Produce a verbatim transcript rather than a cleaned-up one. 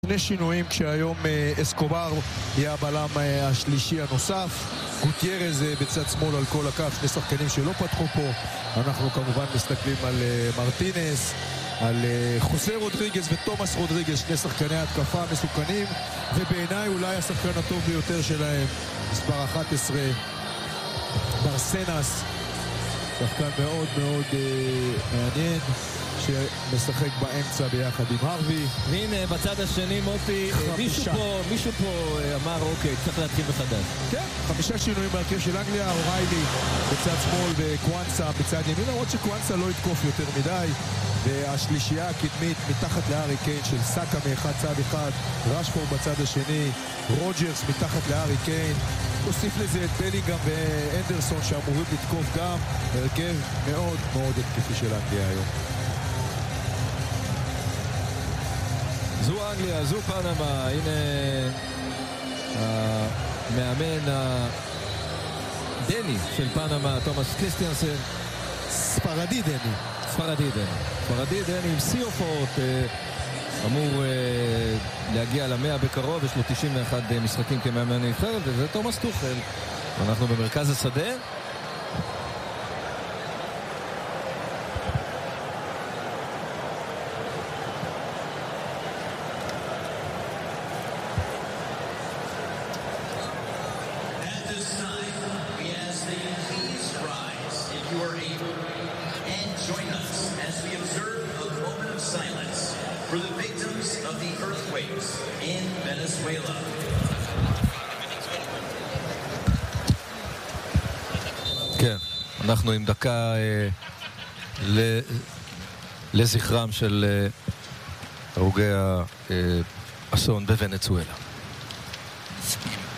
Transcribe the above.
שני שינויים, כשהיום אסקובר יהיה הבלם השלישי הנוסף, גוטיירז בצד שמאל על כל הקו, שני שחקנים שלא פתחו פה. אנחנו כמובן מסתכלים על מרטינס, על חוסה רודריגז ותומאס רודריגז, שני שחקני התקפה מסוכנים, ובעיניי אולי השחקן הטוב ביותר שלהם, מספר אחת עשרה, ברסנס, שחקן מאוד מאוד אה, מעניין, שמשחק באמצע ביחד עם הרווי. והנה בצד השני מוטי, מישהו פה, מישהו פה אמר אוקיי, צריך להתחיל מחדש. כן, חמישה שינויים בהרכב של אנגליה, אוריילי בצד שמאל וקואנסה בצד ימין, למרות שקואנסה לא יתקוף יותר מדי, והשלישייה הקדמית מתחת להארי קיין של סאקה מאחד צד אחד, רשפורד בצד השני, רוג'רס מתחת להארי קיין, תוסיף לזה את בלינגהאם ואנדרסון שאמורים לתקוף גם, הרכב מאוד מאוד התקפי של אנגליה היום. זו אנגליה, זו פנמה, הנה המאמן הדני של פנמה, תומאס קריסטיאנסן. ספרדי דני. ספרדי דני. ספרדי דני עם שיא הופעות, אמור להגיע למאה בקרוב, יש לו תשעים ואחד משחקים כמאמן נבחרת, וזה תומאס טוחל. אנחנו במרכז השדה. כן, אנחנו עם דקה אה, ל... לזכרם של אה, הרוגי האסון בוונצואלה.